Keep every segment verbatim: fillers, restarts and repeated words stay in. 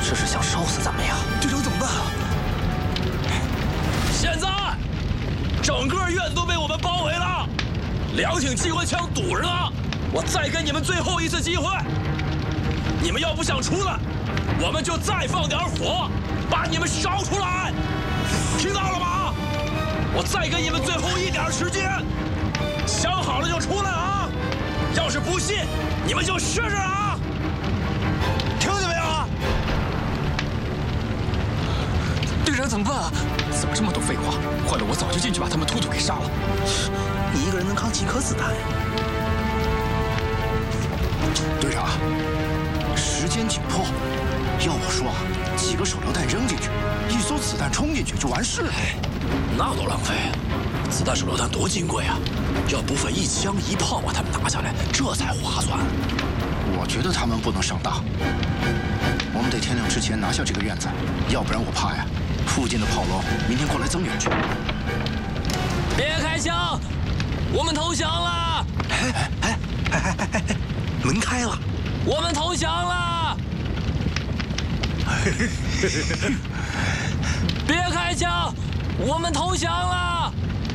这是想烧死咱们呀！ 队长怎么办啊？ 现在，整个院子都被我们包围了，两挺机关枪堵着呢。我再给你们最后一次机会，你们要不想出来，我们就再放点火，把你们烧出来，听到了吗？我再给你们最后一点时间，想好了就出来啊！要是不信，你们就试试啊！听见没有啊？ 队长怎么办啊？怎么这么多废话？坏了，我早就进去把他们突突给杀了。 你一个人能扛几颗子弹呀？ 队长，时间紧迫，要我说啊，几个手榴弹扔进去，一艘子弹冲进去就完事了。 那多浪费啊！子弹手榴弹多金贵啊！要不费一枪一炮把他们拿下来，这才划算。 我觉得他们不能上当，我们得天亮之前拿下这个院子，要不然我怕呀，附近的炮楼明天过来增援去。 别开枪，我们投降了！ 哎哎哎哎哎哎！门开了， 我们投降了！别开枪，我们投降了！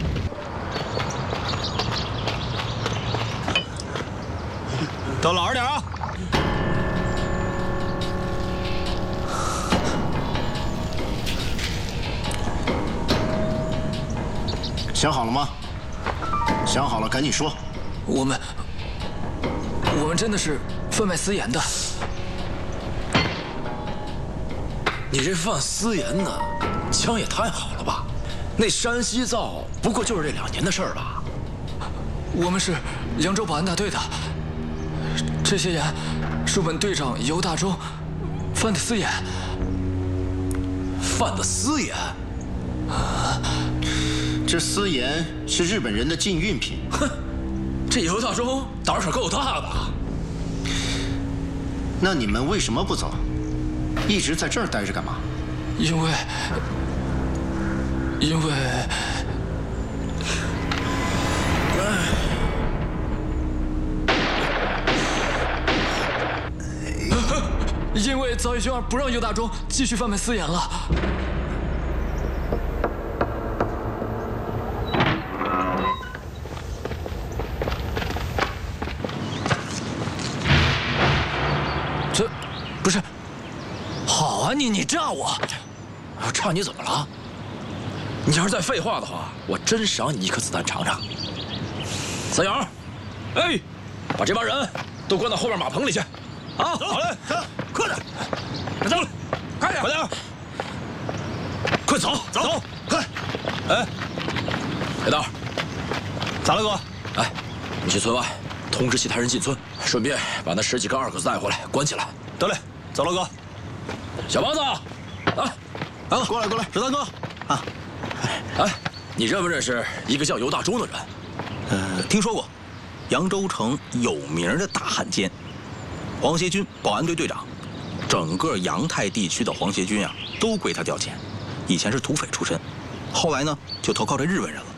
都老实点啊！ 想好了吗？想好了，赶紧说。 我们，我们真的是贩卖私盐的。 你这贩私盐的，枪也太好了吧？那山西造不过就是这两年的事儿吧？ 我们是扬州保安大队的，这些盐是我们队长尤大忠贩的私盐。 贩的私盐？ 这私盐是日本人的禁运品。 哼，这尤大忠胆儿可够大的。 那你们为什么不走？一直在这儿待着干嘛？ 因为，因为，因为早乙军二不让尤大忠继续贩卖私盐了。这，不是。好啊，你你炸我！ 我炸你怎么了？你要是再废话的话，我真赏你一颗子弹尝尝。三阳，哎，把这帮人都关到后面马棚里去。啊，好嘞，走，快点，走，快点，快点，快走，走，快！哎，黑道，咋了哥？哎，你去村外通知其他人进村，顺便把那十几个二狗子带回来，关起来。得嘞，走了哥。小王子，来， 啊，过来过来，十三哥，啊， 哎，你认不认识一个叫尤大忠的人？ 呃，听说过，扬州城有名的大汉奸，黄协军保安队队长，整个扬泰地区的黄协军啊，都归他调遣。以前是土匪出身，后来呢就投靠这日本人了。